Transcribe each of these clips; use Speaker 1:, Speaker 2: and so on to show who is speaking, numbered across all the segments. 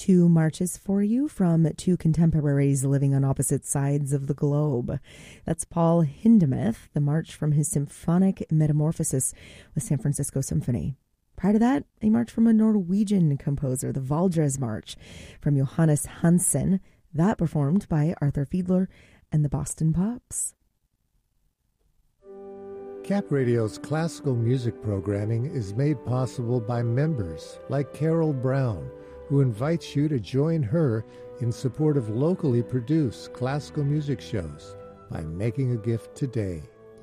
Speaker 1: two marches for you from two contemporaries living on opposite sides of the globe. That's Paul Hindemith, the march from his symphonic metamorphosis with San Francisco Symphony. Prior to that, a march from a Norwegian composer, the Valdres March, from Johannes Hansen, that performed by Arthur Fiedler and the Boston Pops.
Speaker 2: Cap Radio's classical music programming is made possible by members like Carol Brown, who invites you to join her in support of locally produced classical music shows by making a gift today.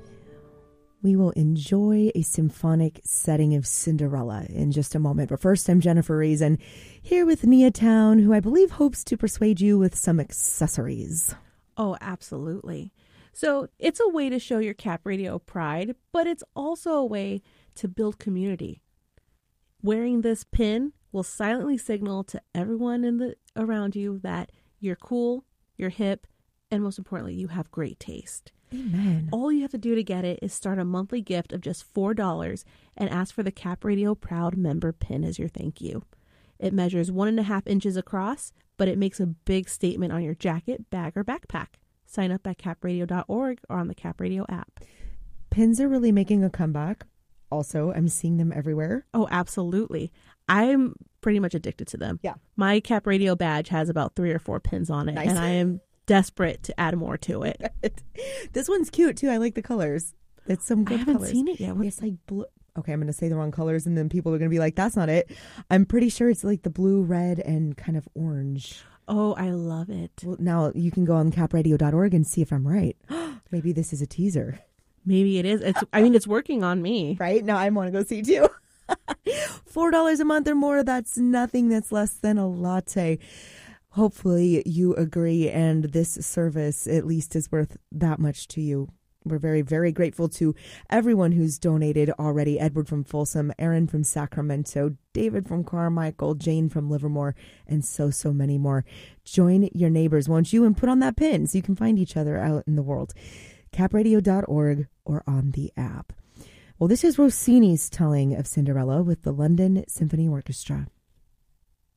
Speaker 1: We will enjoy a symphonic setting of Cinderella in just a moment. But first, I'm Jennifer Reason, here with Nia Town, who I believe hopes to persuade you with some accessories.
Speaker 3: Oh, absolutely. So it's a way to show your Cap Radio pride, but it's also a way to build community. Wearing this pin will silently signal to everyone around you that you're cool, you're hip, and most importantly, you have great taste.
Speaker 1: Amen.
Speaker 3: All you have to do to get it is start a monthly gift of just $4 and ask for the Cap Radio Proud Member pin as your thank you. It measures 1.5 inches across, but it makes a big statement on your jacket, bag, or backpack. Sign up at capradio.org or on the Cap Radio app.
Speaker 1: Pins are really making a comeback. Also, I'm seeing them everywhere.
Speaker 3: Oh, absolutely. I'm pretty much addicted to them.
Speaker 1: Yeah.
Speaker 3: My Cap Radio badge has about 3 or 4 pins on it,
Speaker 1: Nice.
Speaker 3: and I am desperate to add more to it.
Speaker 1: This one's cute, too. I like the colors. It's some good
Speaker 3: I haven't
Speaker 1: colors.
Speaker 3: seen it yet.
Speaker 1: It's like blue. Okay, I'm going to say the wrong colors, and then people are going to be like, that's not it. I'm pretty sure it's like the blue, red, and kind of orange.
Speaker 3: Oh, I love it.
Speaker 1: Well, now you can go on capradio.org and see if I'm right. Maybe this is a teaser.
Speaker 3: Maybe it is. It's working on me.
Speaker 1: Right? Now I want to go see too. $4 a month or more, that's nothing. That's less than a latte. Hopefully you agree, and this service at least is worth that much to you. We're very, very grateful to everyone who's donated already. Edward from Folsom, Aaron from Sacramento, David from Carmichael, Jane from Livermore, and so many more. Join your neighbors, won't you? And put on that pin so you can find each other out in the world. capradio.org or on the app. Well, this is Rossini's telling of Cinderella with the London Symphony Orchestra.